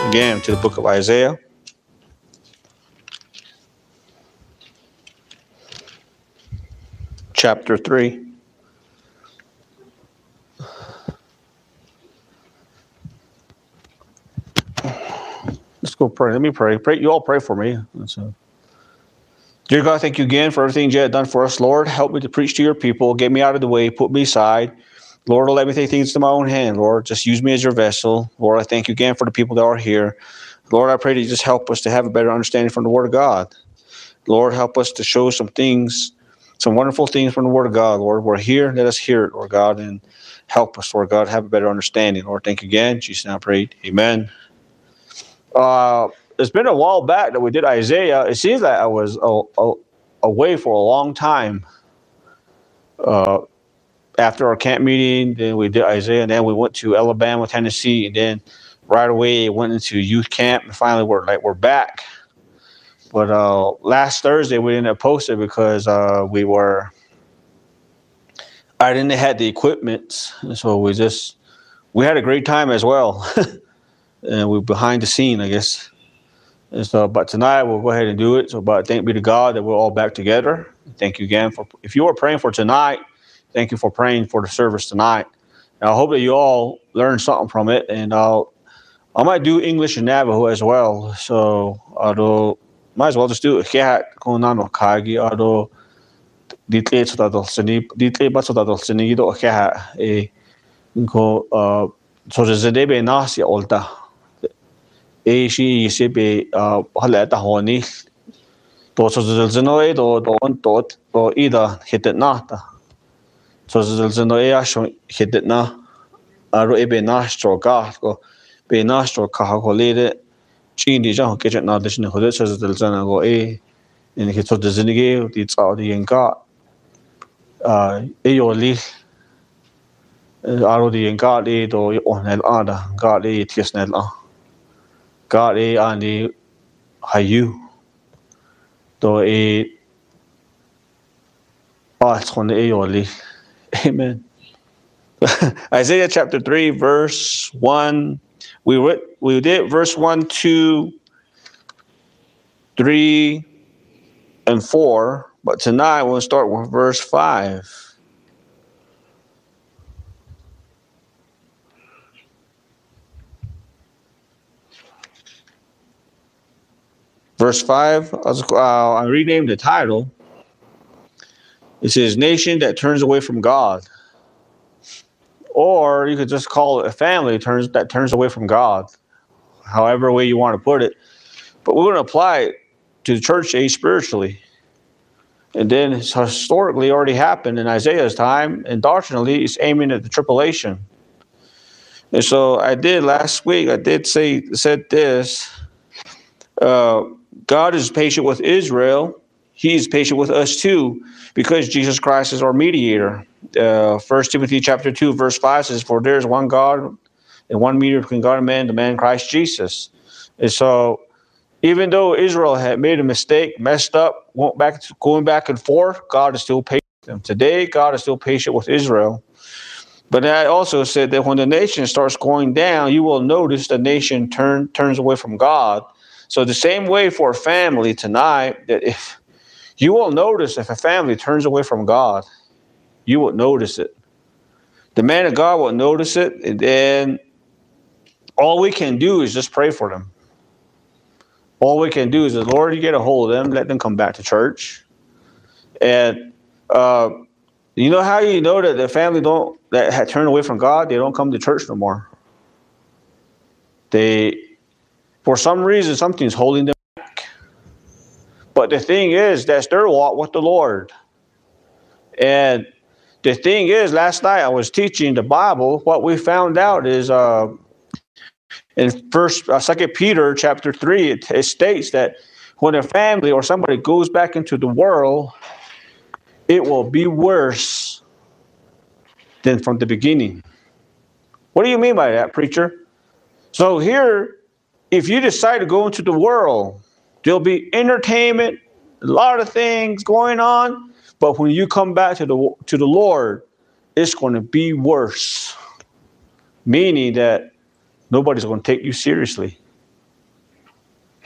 again to the book of Isaiah. Chapter 3. Let's go pray. Let me pray. You all pray for me. Dear God, thank you again for everything you have done for us. Lord, help me to preach to your people. Get me out of the way. Put me aside. Lord, don't let me take things to my own hand. Lord, just use me as your vessel. Lord, I thank you again for the people that are here. Lord, I pray that you just help us to have a better understanding from the Word of God. Lord, help us to show some things, some wonderful things from the Word of God. Lord, we're here. Let us hear it, Lord God, and help us, Lord God, have a better understanding. Lord, thank you again. In Jesus' name I pray. Amen. It's been a while back that we did Isaiah. It seems like I was away for a long time. After our camp meeting, then we did Isaiah, and then we went to Alabama, Tennessee, and then right away went into youth camp, and finally we're back. But last Thursday we didn't post it because I didn't have the equipment, and so we had a great time as well, and we're behind the scene, I guess. And so, but tonight we'll go ahead and do it. So, but thank be to God that we're all back together. Thank you again if you are praying for tonight. Thank you for praying for the service tonight. And I hope that you all learn something from it. And I might do English and Navajo as well. So, might as well just do it. Kaya kung nano kagi ado ditle sotadol sini ditle ba sotadol sini do kaya ko so zedebe nasi olta. She yisibe halata honi. To so zenoe do ida hitet nata. So zenoe ashon hitet na aro ebe nastro go be nastro kahakolede chindi jan kitchen na dishne hodet so zena go in hito zenige di tsao di yenka yoli aro di yenka di do onel ada ga di tiesnel ga di ani hayu do yoli. Amen. Isaiah chapter 3, verse 1. We did verse 1, 2, 3, and 4. But tonight we'll start with verse 5. Verse 5, I renamed the title. It says, Nation that turns away from God. Or you could just call it a family that turns away from God. However way you want to put it. But we're going to apply it to the church age spiritually. And then it's historically already happened in Isaiah's time. And doctrinally, it's aiming at the tribulation. And so I did last week, said this. God is patient with Israel. He is patient with us too, because Jesus Christ is our mediator. 1 Timothy chapter 2, verse 5 says, For there is one God and one mediator between God and man, the man Christ Jesus. And so even though Israel had made a mistake, messed up, going back and forth, God is still patient with them. Today, God is still patient with Israel. But I also said that when the nation starts going down, you will notice the nation turns away from God. So the same way for a family tonight, that if you will notice if a family turns away from God, you will notice it. The man of God will notice it, and then all we can do is just pray for them. All we can do is, Lord, you get a hold of them, let them come back to church. And you know how you know that the family that had turned away from God, they don't come to church no more. For some reason, something's holding them back. But the thing is, that's their walk with the Lord. And the thing is, last night I was teaching the Bible. What we found out is in 2 Peter chapter 3, it states that when a family or somebody goes back into the world, it will be worse than from the beginning. What do you mean by that, preacher? So here, if you decide to go into the world, there'll be entertainment, a lot of things going on. But when you come back to the Lord, it's going to be worse. Meaning that nobody's going to take you seriously.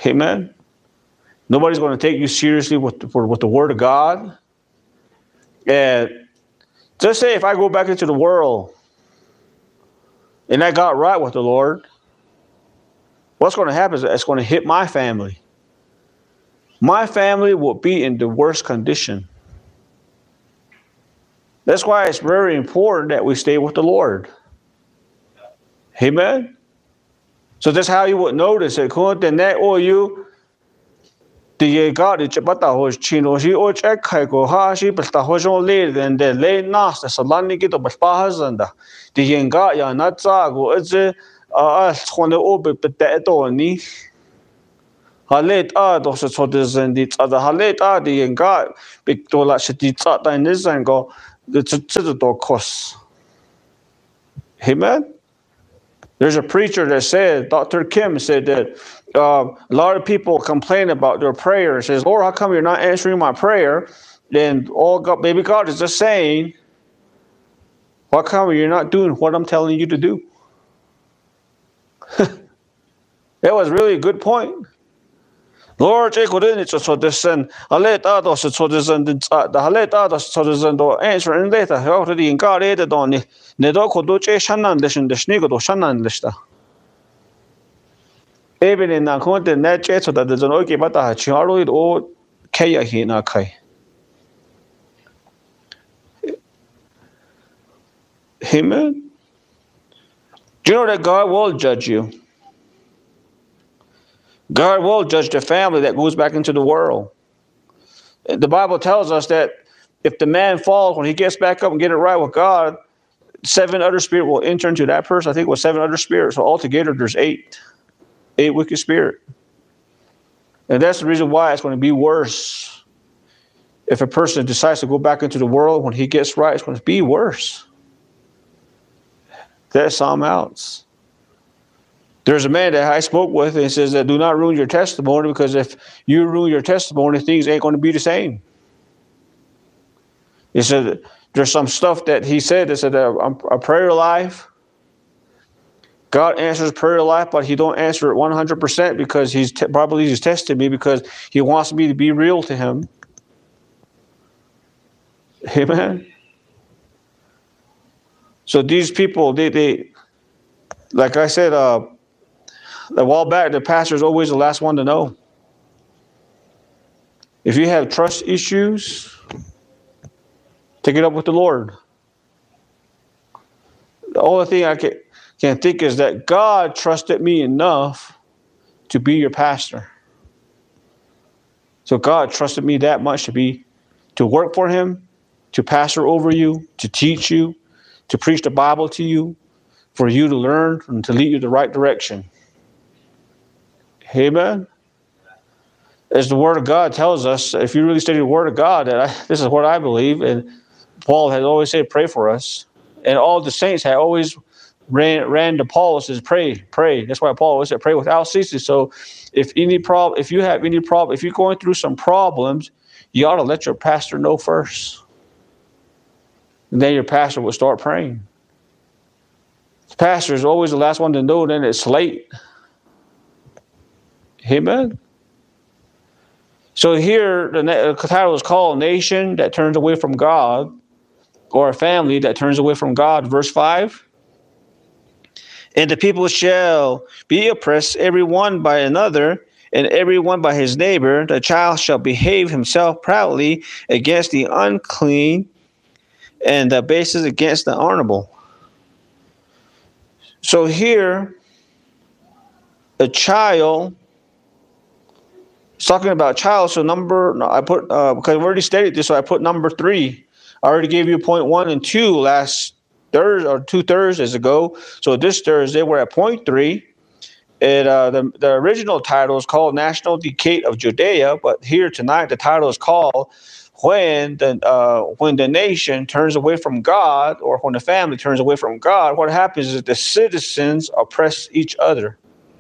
Amen. Nobody's going to take you seriously with the Word of God. And just say if I go back into the world and I got right with the Lord, what's going to happen is it's going to hit my family. My family will be in the worst condition. That's why it's very important that we stay with the Lord. Amen. So that's how you would notice it. Kung tenet o you the God the chapata hos chino si o check ko ha si pasta hos on le then the le nas the salani ki to baspa hazanda. The yenga ya natsa go it's khone o be pete to ni. Halet do se so des and the other halet the yenga big to la shiti tsata in this and go the to cost. Amen. There's a preacher that said, Dr. Kim said that a lot of people complain about their prayer. Says, Lord, how come you're not answering my prayer? Then maybe God is just saying, how come you're not doing what I'm telling you to do? That was really a good point. Lord, answer and later how to the God added on it. Even in a content net jet so that there's an okay but a charoid or kaya hinakai. Amen. Do you know that God will judge you? God will judge the family that goes back into the world. The Bible tells us that if the man falls, when he gets back up and get it right with God, 7 other spirits will enter into that person. I think it was 7 other spirits. So altogether, there's 8 wicked spirits. And that's the reason why it's going to be worse. If a person decides to go back into the world, when he gets right, it's going to be worse. That's something else. There's a man that I spoke with and he says that do not ruin your testimony, because if you ruin your testimony, things ain't going to be the same. He said there's some stuff that he said that said a prayer life. God answers prayer life, but he don't answer it 100% because he's testing me because he wants me to be real to him. Amen. So these people, they like I said, a while back, the pastor is always the last one to know. If you have trust issues, take it up with the Lord. The only thing I can think is that God trusted me enough to be your pastor. So God trusted me that much to work for him, to pastor over you, to teach you, to preach the Bible to you, for you to learn and to lead you the right direction. Amen. As the Word of God tells us, if you really study the Word of God, this is what I believe, and Paul has always said, pray for us. And all the saints had always ran to Paul and says, pray. That's why Paul always said, pray without ceasing. So if you have any problem, if you're going through some problems, you ought to let your pastor know first. And then your pastor will start praying. The pastor is always the last one to know, then it's late. Amen. So here, the title is called Nation That Turns Away from God, or a family that turns away from God. Verse 5. And the people shall be oppressed, every one by another, and every one by his neighbor. The child shall behave himself proudly against the unclean, and the basis against the honorable. So here, a child, it's talking about child. So I put, because I've already stated this, so I put number 3. I already gave you point 1 and 2 last Thursday or 2 Thursdays ago. So this Thursday we're at point 3. And the original title is called National Decay of Judea, but here tonight the title is called When the nation turns away from God, or when the family turns away from God. What happens is the citizens oppress each other.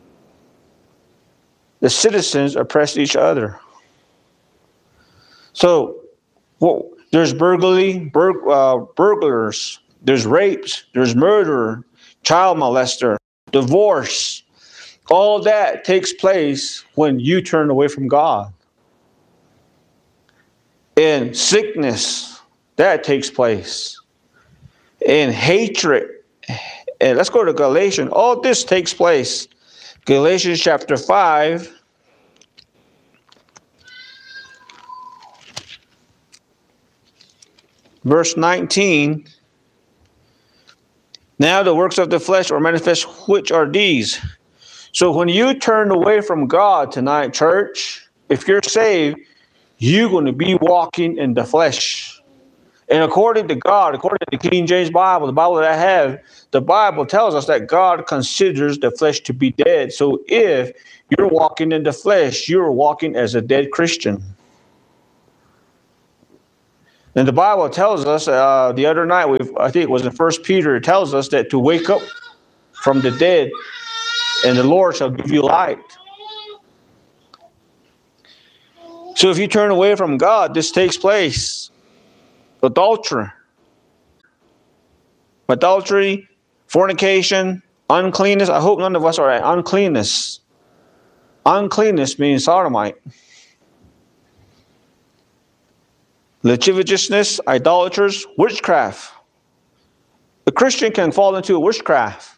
The citizens oppress each other. So, there's burglars, there's rapes, there's murder, child molester, divorce. All that takes place when you turn away from God. And sickness, that takes place. And hatred. And let's go to Galatians. All this takes place. Galatians chapter 5. Verse 19. Now the works of the flesh are manifest, which are these. So when you turn away from God tonight, church, if you're saved, you're going to be walking in the flesh. And according to God, according to the King James Bible, the Bible that I have, the Bible tells us that God considers the flesh to be dead. So if you're walking in the flesh, you're walking as a dead Christian. And the Bible tells us, the other night, I think it was in 1 Peter, it tells us that to wake up from the dead, and the Lord shall give you light. So if you turn away from God, this takes place. Adultery, fornication, uncleanness. I hope none of us are at uncleanness. Uncleanness means sodomite. Lasciviousness, idolaters, witchcraft. A Christian can fall into witchcraft.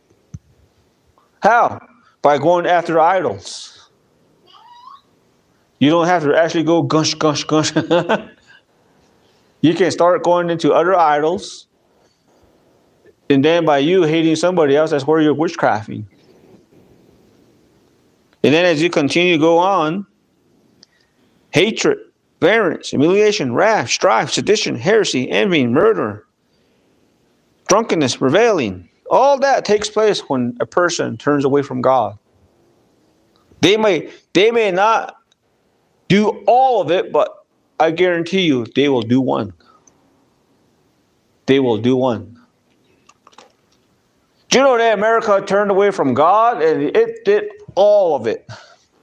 How? By going after idols. You don't have to actually go gush, gush, gush. You can start going into other idols. And then by you hating somebody else, that's where you're witchcrafting. And then as you continue to go on, hatred, variance, humiliation, wrath, strife, sedition, heresy, envy, murder, drunkenness, reveling. All that takes place when a person turns away from God. They may not do all of it, but I guarantee you they will do one. They will do one. Do you know that America turned away from God and it did all of it?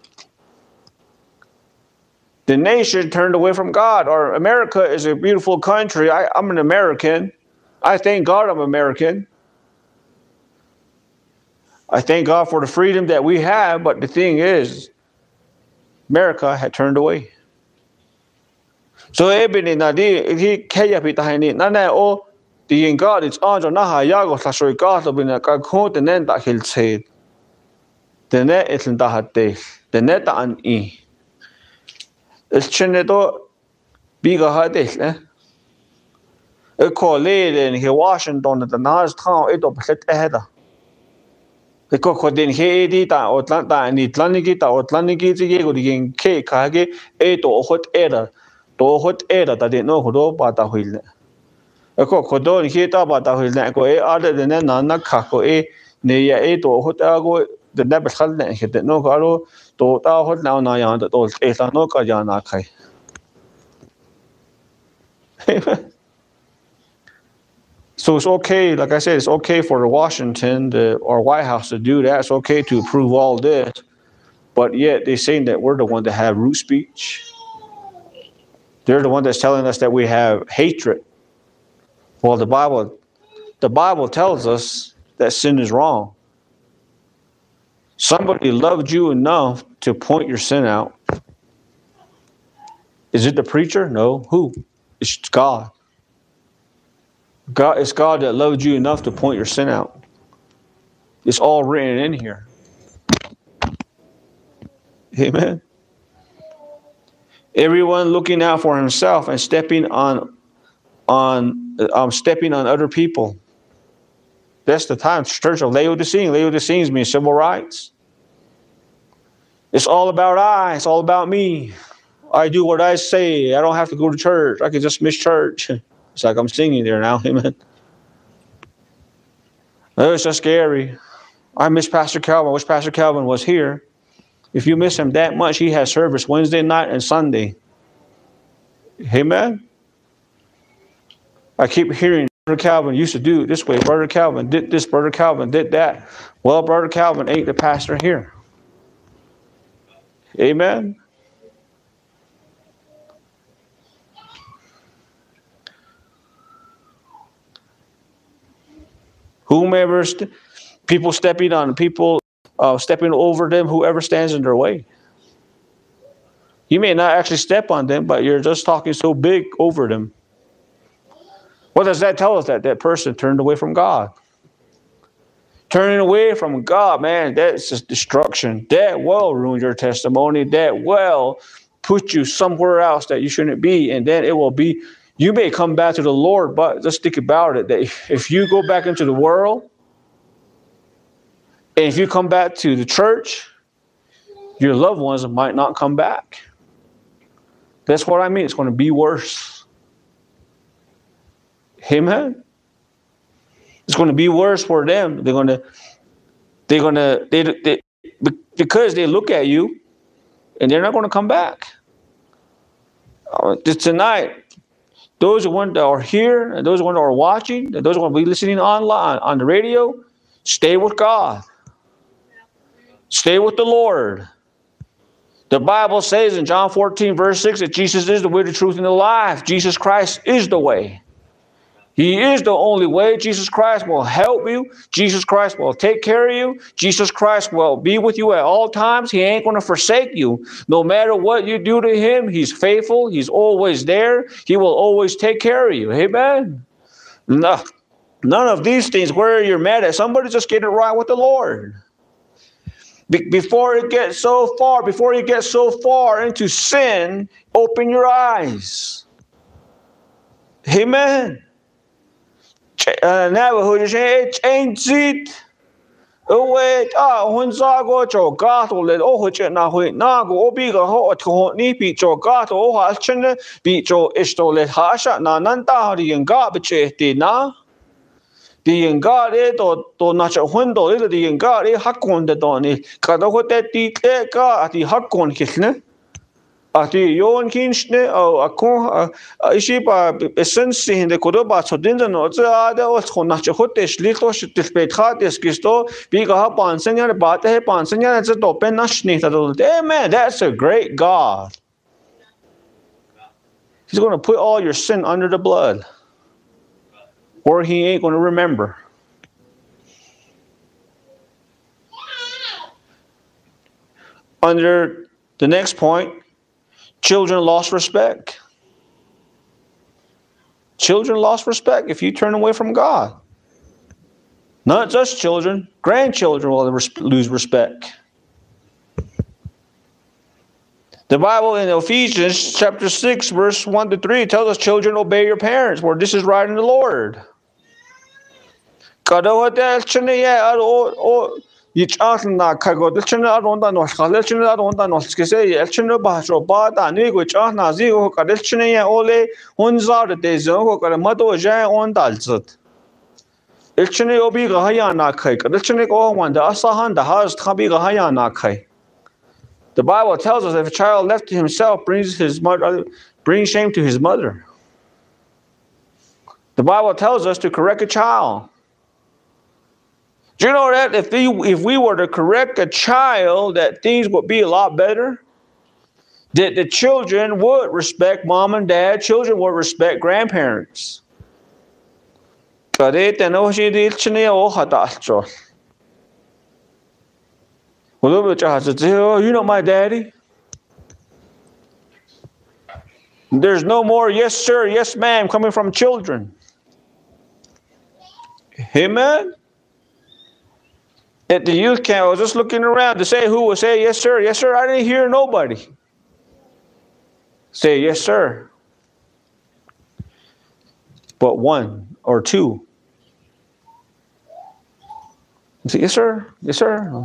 The nation turned away from God. Or America is a beautiful country. I'm an American. I thank God I'm American. I thank God for the freedom that we have, but the thing is, America had turned away. So everybody na he kaya pitahini na o the God it's on na hayago sa soy God to bin ka ko tenen ta hilse. Tene itlen ta hatte. Tene ta an I. Es chenedo biga hatte eh. E college in Washington the nas town it opset ehda. E ko den he di ta Atlanta ni Atlantic ta Atlantic ji go di ke ka ge e to hot era. To hot era ta de no ho ba ta huil. E ko do ni ta ba ta huil na ko e ada de na na kha ko e ne ya e to hot a go de na ba khal na he de no ko ro to ta hot na na ya to e ta no ka ya na khai. So it's okay, like I said, it's okay for Washington or White House to do that. It's okay to approve all this. But yet they're saying that we're the one that have root speech. They're the one that's telling us that we have hatred. Well, the Bible tells us that sin is wrong. Somebody loved you enough to point your sin out. Is it the preacher? No. Who? It's God. It's God that loved you enough to point your sin out. It's all written in here. Amen. Everyone looking out for himself and stepping on other people. That's the time. Church of Laodiceans. Laodiceans means civil rights. It's all about I. It's all about me. I do what I say. I don't have to go to church. I can just miss church. It's like I'm singing there now. Amen. Oh, it's just scary. I miss Pastor Calvin. I wish Pastor Calvin was here. If you miss him that much, he has service Wednesday night and Sunday. Amen. I keep hearing Brother Calvin used to do it this way. Brother Calvin did this. Brother Calvin did that. Well, Brother Calvin ain't the pastor here. Amen. Whomever people stepping on people stepping over them, whoever stands in their way. You may not actually step on them, but you're just talking so big over them. What does that tell us? That person turned away from God. Turning away from God, man, that's just destruction. That will ruin your testimony. That will put you somewhere else that you shouldn't be. And then it will be, you may come back to the Lord, but just think about it, that if you go back into the world, and if you come back to the church, your loved ones might not come back. That's what I mean. It's going to be worse. Amen. It's going to be worse for them. Because they look at you, and they're not going to come back. Tonight, those that are here, and those that are watching, and those that will be listening online on the radio, stay with God. Stay with the Lord. The Bible says in John 14, verse 6, that Jesus is the way, the truth, and the life. Jesus Christ is the way. He is the only way. Jesus Christ will help you. Jesus Christ will take care of you. Jesus Christ will be with you at all times. He ain't going to forsake you. No matter what you do to him, he's faithful. He's always there. He will always take care of you. Amen. No, none of these things where you're mad at somebody, just get it right with the Lord. Before you get so far into sin, open your eyes. Amen. Navajo change it. Wait, when Zago Jogato let Ohana Nago Obiga Ho Nipi Jogato Ohachina Bicho Isto let Hasha Nananta and Gabache na. The Yangari to Nacha window, the Yangari Hakon the Donny, Kadahote Tika at the Hakon Kishne, at the Yon Kinshne, or a con Ishiba essence in the Kodoba, so didn't know the other was Honacha Hotish, little shit displayed Hatis Kisto, Big Hapan, Senior Bate, Pan, Senior, and the open Nashnit. Amen. That's a great God. He's going to put all your sin under the blood. Or he ain't going to remember. Under the next point, children lost respect. Children lost respect if you turn away from God. Not just children, grandchildren will lose respect. The Bible in Ephesians chapter 6, verse 1 to 3 tells us, children, obey your parents, for this is right in the Lord. The Bible tells us if a child left to himself brings shame to his mother. The Bible tells us to correct a child. Do you know that if we were to correct a child, that things would be a lot better? That the children would respect mom and dad, children would respect grandparents. You're not my daddy. There's no more yes sir, yes ma'am coming from children. Amen. At the youth camp, I was just looking around to say who would say yes sir, yes sir. I didn't hear nobody say yes sir. But one or two. Say yes sir, yes sir.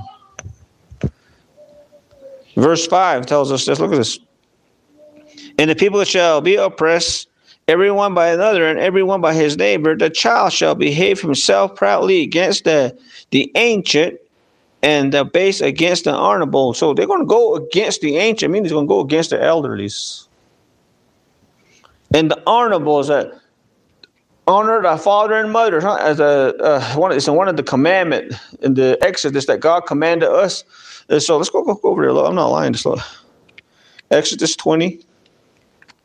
Verse 5 tells us this. Look at this. And the people shall be oppressed, everyone by another, and everyone by his neighbor. The child shall behave himself proudly against the ancient, and the base against the honorable. So they're going to go against the ancient. I mean, they're going to go against the elderlies. And the honorable is that honor thy father and mother. As it's one of the commandment in the Exodus that God commanded us. So let's go over there. I'm not lying. Exodus 20.